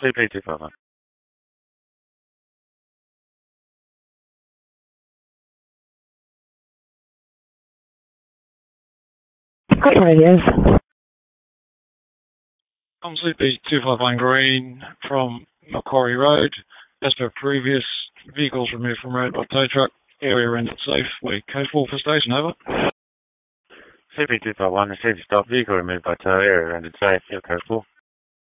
CP251. Great radios. I'm CP251 Green from Macquarie Road. As per previous, vehicles removed from road by tow truck. Area rendered safe. We're code 4 for station, over. CP251, received stop. Vehicle removed by tow. Area rendered safe. You're code 4.